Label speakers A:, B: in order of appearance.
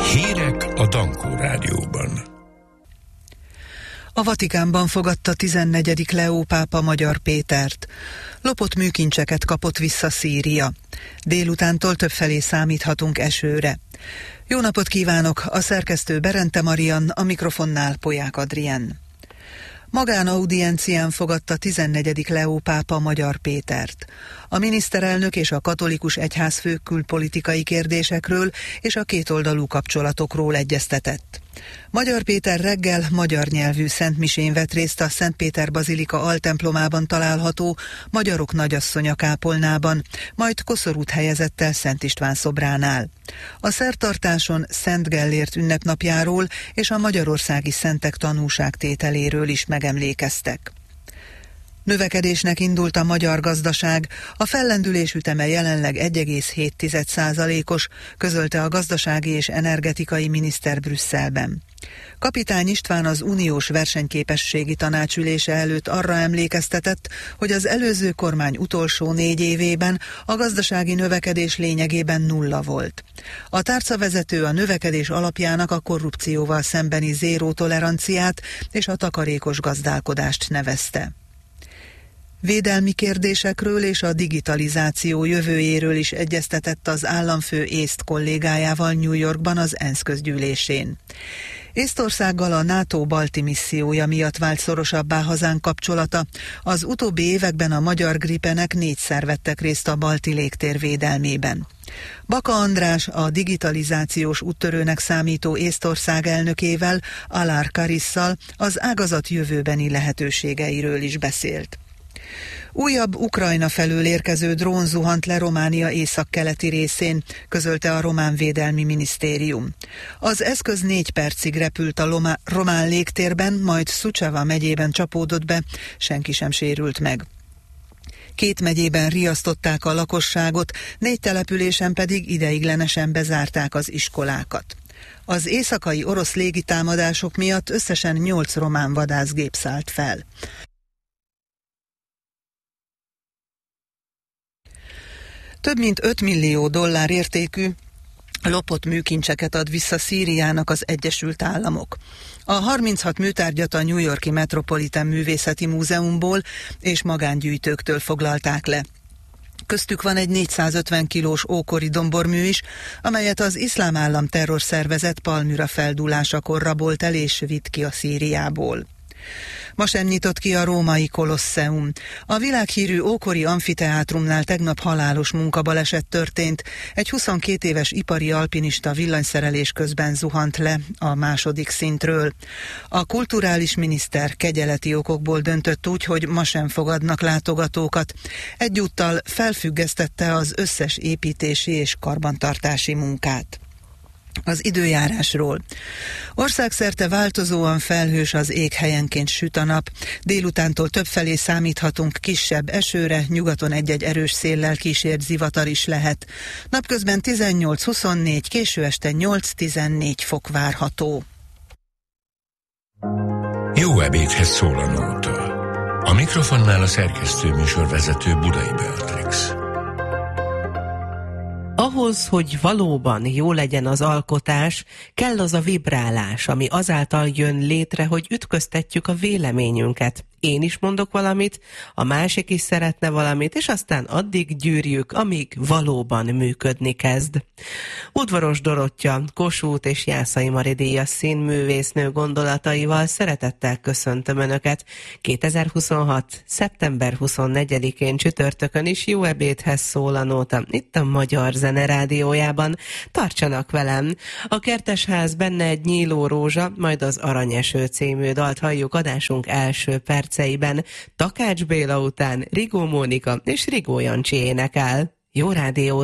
A: Hírek a Dankó Rádióban.
B: A Vatikánban fogadta 14. Leó pápa Magyar Pétert. Lopott műkincseket kapott vissza Szíria. Délutántól többfelé számíthatunk esőre. Jó napot kívánok, a szerkesztő Berente Marian, a mikrofonnál Polyák Adrien. Magánaudiencián fogadta 14. Leó pápa Magyar Pétert. A miniszterelnök és a katolikus egyházfő külpolitikai kérdésekről és a kétoldalú kapcsolatokról egyeztetett. Magyar Péter reggel magyar nyelvű szentmisén vett részt a Szentpéter Bazilika altemplomában található Magyarok Nagyasszonya kápolnában, majd koszorút helyezett el Szent István szobránál. A szertartáson Szent Gellért ünnepnapjáról és a magyarországi szentek tanúságtételéről is megemlékeztek. Növekedésnek indult a magyar gazdaság, a fellendülés üteme jelenleg 1,7%-os, közölte a gazdasági és energetikai miniszter Brüsszelben. Kapitány István az uniós versenyképességi tanácsülése előtt arra emlékeztetett, hogy az előző kormány utolsó 4 évében a gazdasági növekedés lényegében nulla volt. A tárcavezető a növekedés alapjának a korrupcióval szembeni zéró toleranciát és a takarékos gazdálkodást nevezte. Védelmi kérdésekről és a digitalizáció jövőjéről is egyeztetett az államfő észt kollégájával New Yorkban az ENSZ közgyűlésén. Észtországgal a NATO balti missziója miatt vált szorosabbá hazánk kapcsolata. Az utóbbi években a magyar Gripenek 4-szer vettek részt a balti légtér védelmében. Baka András a digitalizációs úttörőnek számító Észtország elnökével, Alár Karisszal az ágazat jövőbeni lehetőségeiről is beszélt. Újabb Ukrajna felől érkező drón zuhant le Románia északkeleti részén, közölte a román védelmi minisztérium. Az eszköz 4 percig repült a román légtérben, majd Suceava megyében csapódott be, senki sem sérült meg. 2 megyében riasztották a lakosságot, 4 településen pedig ideiglenesen bezárták az iskolákat. Az éjszakai orosz légitámadások miatt összesen 8 román vadászgép szállt fel. Több mint $5 millió értékű lopott műkincseket ad vissza Szíriának az Egyesült Államok. A 36 műtárgyat a New York-i Metropolitan Művészeti Múzeumból és magángyűjtőktől foglalták le. Köztük van egy 450 kilós ókori dombormű is, amelyet az Iszlám Állam terrorszervezet Palmyra feldúlásakor rabolt el és vitt ki a Szíriából. Ma sem nyitott ki a római Kolosseum. A világhírű ókori amfiteátrumnál tegnap halálos munkabaleset történt. Egy 22 éves ipari alpinista villanyszerelés közben zuhant le a 2. szintről. A kulturális miniszter kegyeleti okokból döntött úgy, hogy ma sem fogadnak látogatókat. Egyúttal felfüggesztette az összes építési és karbantartási munkát. Az időjárásról. Országszerte változóan felhős az ég, helyenként süt a nap. Délutántól többfelé számíthatunk kisebb esőre, nyugaton egy-egy erős széllel kísért zivatar is lehet. Napközben 18-24, késő este 8-14 fok várható.
A: Jó ebédhez szól a nóta. A mikrofonnál a szerkesztő műsorvezető Budai Beatrix.
C: Ahhoz, hogy valóban jó legyen az alkotás, kell az a vibrálás, ami azáltal jön létre, hogy ütköztetjük a véleményünket. Én is mondok valamit, a másik is szeretne valamit, és aztán addig gyűrjük, amíg valóban működni kezd. Udvaros Dorottya, Kossuth és Jászai Mari díjas színművésznő gondolataival szeretettel köszöntöm Önöket. 2026. szeptember 24-én csütörtökön is jó ebédhez szól a nóta, itt a Magyar Zene Rádiójában. Tartsanak velem! A Kertesház, Benne egy nyíló rózsa, majd az Aranyeső című dalt halljuk adásunk első perceiben. Takács Béla után Rigó Mónika és Rigó Jancsi énekel. Jó rádió!